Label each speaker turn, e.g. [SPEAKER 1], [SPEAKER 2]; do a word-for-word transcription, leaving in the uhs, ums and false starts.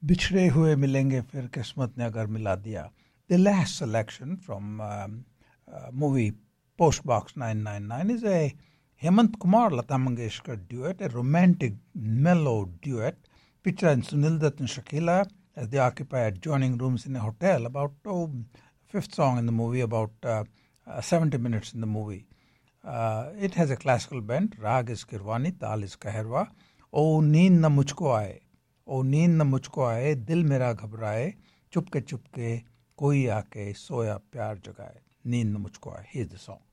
[SPEAKER 1] बिछड़े हुए मिलेंगे फिर किस्मत ने अगर मिला दिया. The last selection from um, uh, movie Post Box nine nine nine is a Hemant Kumar Lata Mangeshkar duet, a romantic mellow duet featuring Sunil Dutt and Shakila as they occupy adjoining rooms in a hotel. About oh, fifth song in the movie, about uh, uh, seventy minutes in the movie. Uh, it has a classical bent. Rag is Kirwani, Tal is Kaherwa. O नींद न मुझको आए, ओ नींद न मुझको आए, दिल मेरा घबराए, चुपके चुपके कोई आके सोया प्यार जगाए. नींद न मुझको आए. Here's the song.